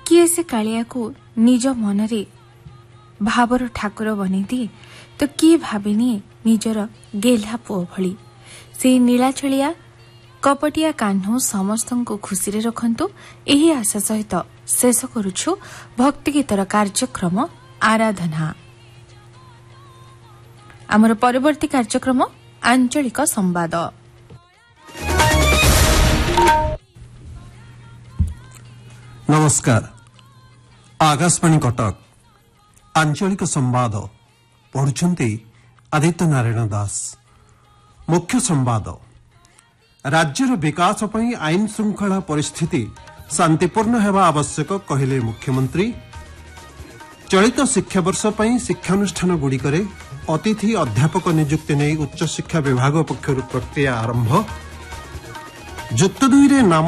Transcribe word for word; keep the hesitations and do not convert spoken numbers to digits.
किए से कालिया को निज मनरे भावर ठाकुर बनै दिए तो किए भाविनिए निजर गेल्हा पुओ भली। से नीलाचलिया कपटिया कान्हू समस्तଙ୍କୁ खुशी रखंतु एही आशा सहित शेष करुछु भक्ति गीतर कार्यक्रम आराधना। आमर परवर्ती कार्यक्रम आंचलिक संवाद। नमस्कार। आकाशवाणी कटक आंचलिक संवाद पढ़ुछंती आदित्य नारायण दास। मुख्य संवाद। राज्यर विकास पई आईन श्रृंखला परिस्थिति शांतिपूर्ण हेबा आवश्यक कहिले मुख्यमंत्री। चलित शिक्षा वर्ष पई शिक्षानुष्ठान गुड़िकरे अतिथि अध्यापक नियुक्ति नहीं उच्च शिक्षा विभाग पक्षरु प्रक्रिया आरंभ। जुक्त दुई रे नाम